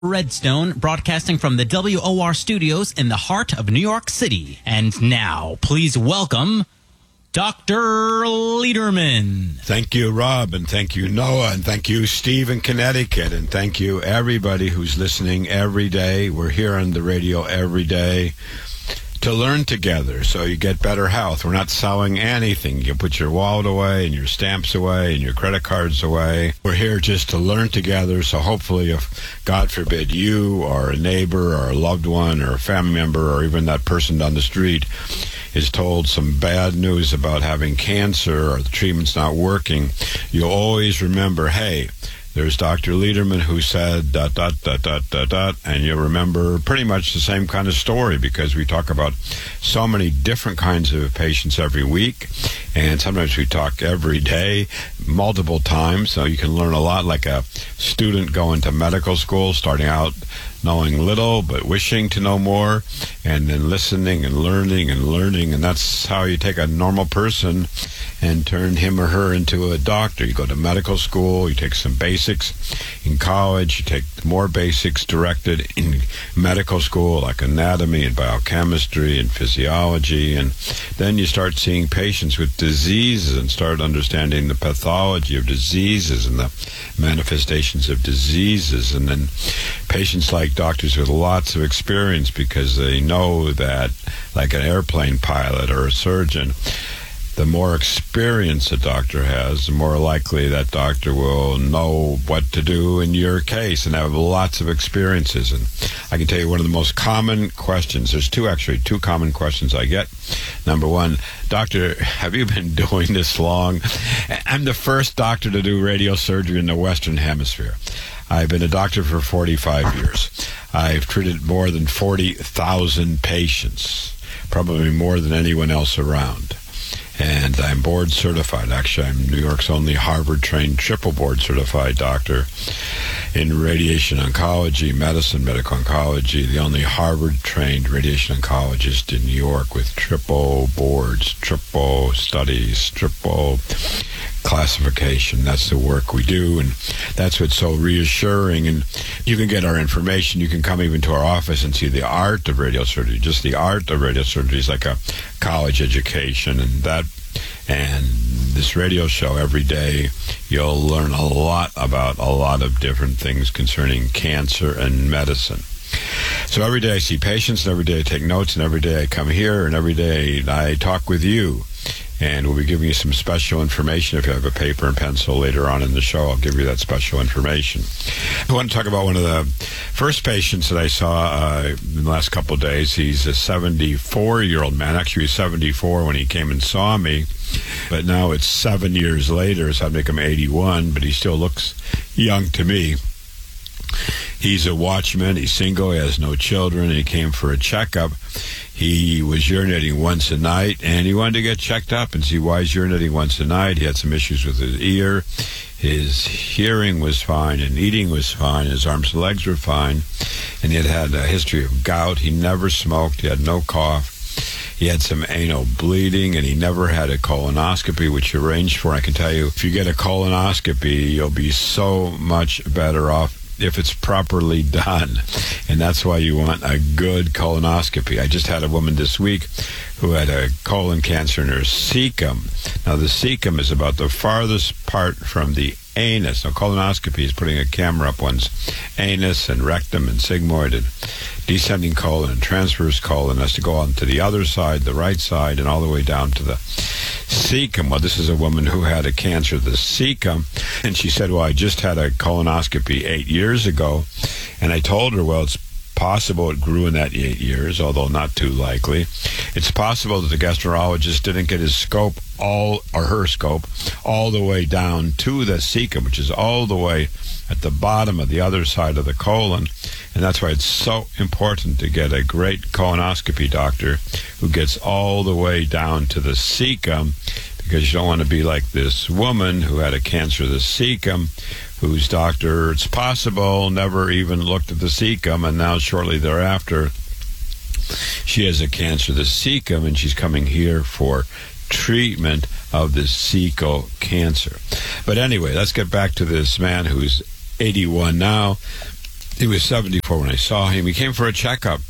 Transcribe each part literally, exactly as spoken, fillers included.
Redstone, broadcasting from the W O R studios in the heart of New York City. And now, please welcome Doctor Lederman. Thank you, Rob, and thank you, Noah, and thank you, Steve in Connecticut, and thank you, everybody who's listening every day. We're here on the radio every day to learn together so you get better health. We're not selling anything. You put your wallet away and your stamps away and your credit cards away. We're here just to learn together, so hopefully if, God forbid, you or a neighbor or a loved one or a family member or even that person down the street is told some bad news about having cancer or the treatment's not working, you'll always remember, hey, there's Doctor Lederman who said dot, dot, dot, dot, dot, dot, and you'll remember pretty much the same kind of story because we talk about so many different kinds of patients every week, and sometimes we talk every day, multiple times, so you can learn a lot like a student going to medical school, starting out knowing little but wishing to know more, and then listening and learning and learning, and that's how you take a normal person and turn him or her into a doctor. You go to medical school, you take some basics in college, you take more basics directed in medical school like anatomy and biochemistry and physiology, and then you start seeing patients with diseases and start understanding the pathology of diseases and the manifestations of diseases, and then patients like doctors with lots of experience because they know that, like an airplane pilot or a surgeon, the more experience a doctor has, the more likely that doctor will know what to do in your case and have lots of experiences. And I can tell you one of the most common questions, there's two actually, two common questions I get. Number one, doctor, have you been doing this long? I'm the first doctor to do radio surgery in the Western Hemisphere. I've been a doctor for forty-five years. I've treated more than forty thousand patients, probably more than anyone else around. And I'm board certified. Actually, I'm New York's only Harvard-trained triple board certified doctor in radiation oncology, medicine, medical oncology, the only Harvard-trained radiation oncologist in New York with triple boards, triple studies, triple classification. That's the work we do, and that's what's so reassuring. And you can get our information. You can come even to our office and see the art of radiosurgery. Just the art of radiosurgery is like a college education, and that and this radio show every day, you'll learn a lot about a lot of different things concerning cancer and medicine. So every day I see patients, and every day I take notes, and every day I come here, and every day I talk with you. And we'll be giving you some special information. If you have a paper and pencil later on in the show, I'll give you that special information. I want to talk about one of the first patients that I saw uh, in the last couple of days. He's a seventy-four-year-old man. Actually, he was seventy-four when he came and saw me. But now it's seven years later, so I'd make him eighty-one, but he still looks young to me. He's a watchman. He's single. He has no children. And he came for a checkup. He was urinating once a night, and he wanted to get checked up and see why he's urinating once a night. He had some issues with his ear. His hearing was fine, and eating was fine. His arms and legs were fine, and he had had a history of gout. He never smoked. He had no cough. He had some anal bleeding, and he never had a colonoscopy, which you arranged for. I can tell you, if you get a colonoscopy, you'll be so much better off if it's properly done. And that's why you want a good colonoscopy. I just had a woman this week who had a colon cancer in her cecum. Now, the cecum is about the farthest part from the anus. Now, colonoscopy is putting a camera up one's anus and rectum and sigmoid and descending colon and transverse colon. Has to go on to the other side, the right side, and all the way down to the cecum. Well, this is a woman who had a cancer of the cecum, and she said, well, I just had a colonoscopy eight years ago, and I told her, well, it's possible it grew in that eight years, although not too likely. It's possible that the gastroenterologist didn't get his scope all, or her scope, all the way down to the cecum, which is all the way at the bottom of the other side of the colon. And that's why it's so important to get a great colonoscopy doctor who gets all the way down to the cecum, because you don't want to be like this woman who had a cancer of the cecum, whose doctor, it's possible, never even looked at the cecum, and now shortly thereafter, she has a cancer of the cecum, and she's coming here for treatment of the cecal cancer. But anyway, let's get back to this man who's eighty-one now. He was seventy-four when I saw him. He came for a checkup.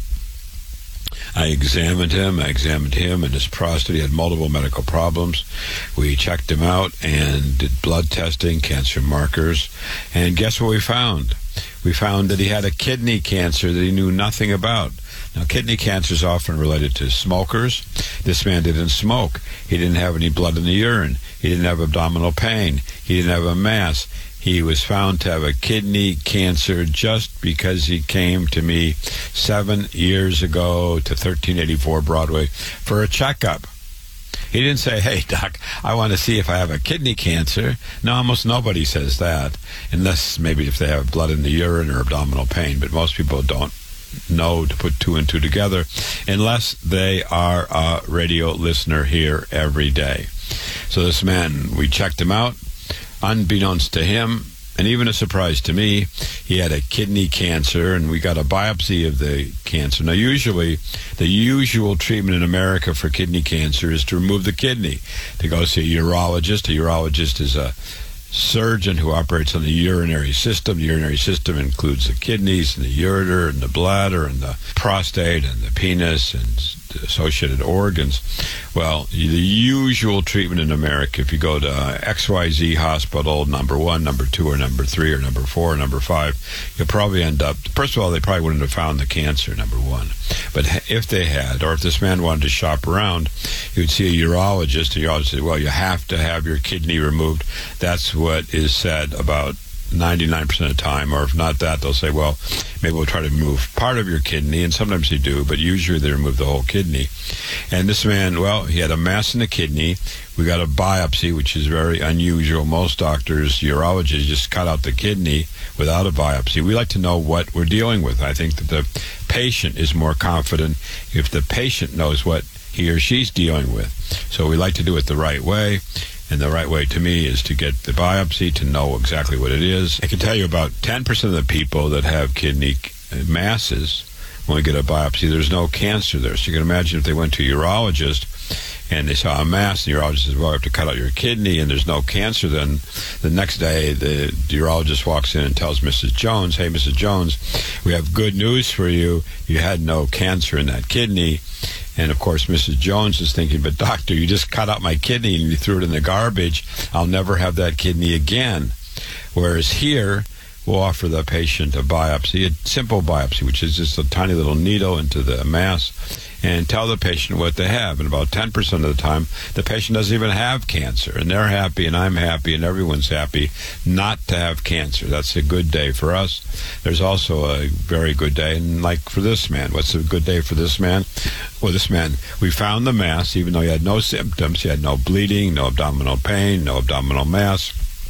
I examined him. I examined him and his prostate. He had multiple medical problems. We checked him out and did blood testing, cancer markers. And guess what we found? We found that he had a kidney cancer that he knew nothing about. Now, kidney cancer is often related to smokers. This man didn't smoke. He didn't have any blood in the urine. He didn't have abdominal pain. He didn't have a mass. He was found to have a kidney cancer just because he came to me seven years ago to thirteen eighty-four Broadway for a checkup. He didn't say, hey, doc, I want to see if I have a kidney cancer. No, almost nobody says that, unless maybe if they have blood in the urine or abdominal pain, but most people don't know to put two and two together unless they are a radio listener here every day. So this man, we checked him out. Unbeknownst to him, and even a surprise to me, he had a kidney cancer, and we got a biopsy of the cancer. Now, usually, the usual treatment in America for kidney cancer is to remove the kidney, to go see a urologist. A urologist is a surgeon who operates on the urinary system. The urinary system includes the kidneys and the ureter and the bladder and the prostate and the penis and the associated organs. Well, the usual treatment in America, if you go to X Y Z hospital, number one, number two, or number three, or number four, or number five, you'll probably end up, first of all, they probably wouldn't have found the cancer, number one. But if they had, or if this man wanted to shop around, he would see a urologist. The urologist would say, well, you have to have your kidney removed. That's what is said about ninety-nine percent of the time, or if not that, they'll say, well, maybe we'll try to remove part of your kidney, and sometimes they do, but usually they remove the whole kidney. And this man, well, he had a mass in the kidney. We got a biopsy, which is very unusual. Most doctors, urologists, just cut out the kidney without a biopsy. We like to know what we're dealing with. I think that the patient is more confident if the patient knows what he or she's dealing with. So we like to do it the right way. And the right way to me is to get the biopsy to know exactly what it is. I can tell you about ten percent of the people that have kidney masses, when we get a biopsy, there's no cancer there. So you can imagine if they went to a urologist and they saw a mass, and the urologist says, well, I have to cut out your kidney, and there's no cancer, then the next day the, the urologist walks in and tells Missus Jones, hey, Missus Jones, we have good news for you. You had no cancer in that kidney. And, of course, Missus Jones is thinking, but doctor, you just cut out my kidney and you threw it in the garbage. I'll never have that kidney again. Whereas here, we'll offer the patient a biopsy, a simple biopsy, which is just a tiny little needle into the mass, and tell the patient what they have. And about ten percent of the time, the patient doesn't even have cancer. And they're happy, and I'm happy, and everyone's happy not to have cancer. That's a good day for us. There's also a very good day, and like for this man, what's a good day for this man? Well, this man, we found the mass, even though he had no symptoms. He had no bleeding, no abdominal pain, no abdominal mass.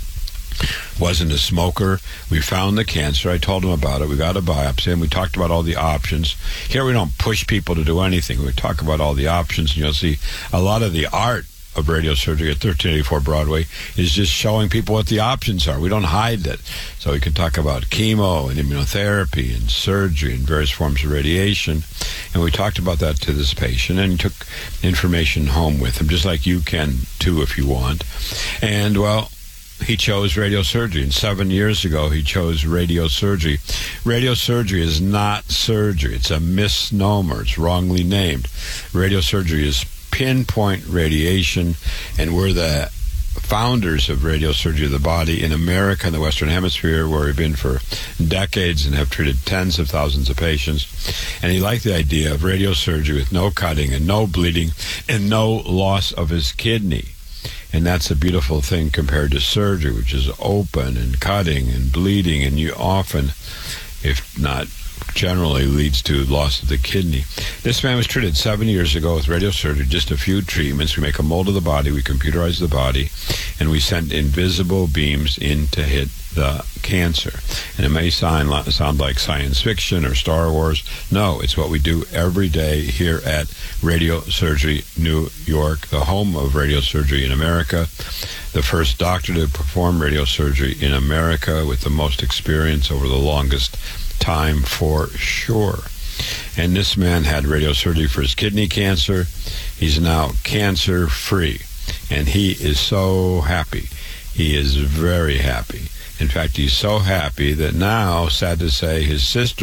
Wasn't a smoker. We found the cancer. I told him about it. We got a biopsy, and we talked about all the options. Here we don't push people to do anything. We talk about all the options, and you'll see a lot of the art of radiosurgery at thirteen eighty-four Broadway is just showing people what the options are. We don't hide it. So we can talk about chemo and immunotherapy and surgery and various forms of radiation. And we talked about that to this patient and took information home with him, just like you can too if you want. And, well, he chose radiosurgery. And seven years ago, he chose radiosurgery. Radiosurgery is not surgery. It's a misnomer. It's wrongly named. Radiosurgery is pinpoint radiation, and we're the founders of radiosurgery of the body in America and the Western Hemisphere, where we've been for decades and have treated tens of thousands of patients. And he liked the idea of radiosurgery with no cutting and no bleeding and no loss of his kidney. And that's a beautiful thing compared to surgery, which is open and cutting and bleeding, and you often, if not generally, leads to loss of the kidney. This man was treated seven years ago with radiosurgery, just a few treatments. We make a mold of the body, we computerize the body, and we send invisible beams in to hit the cancer. And it may sound, sound like science fiction or Star Wars. No, it's what we do every day here at Radiosurgery New York, the home of radiosurgery in America, the first doctor to perform radiosurgery in America with the most experience over the longest time for sure. And this man had radiosurgery for his kidney cancer. He's now cancer free, and he is so happy. He is very happy. In fact, he's so happy that now, sad to say, his sister